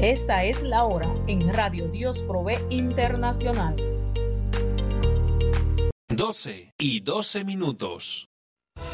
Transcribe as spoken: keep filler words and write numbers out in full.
Esta es la hora en Radio Dios Provee Internacional. doce y doce minutos.